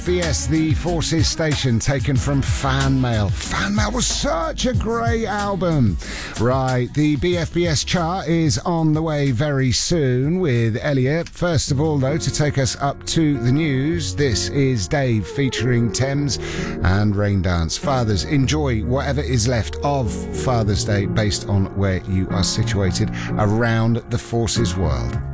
BS, the Forces station, taken from Fan Mail. Fan Mail was such a great album. Right, the BFBS chart is on the way very soon with Elliot. First of all, though, to take us up to the news, this is Dave featuring Thames and Rain Dance. Fathers, enjoy whatever is left of Father's Day based on where you are situated around the Forces world.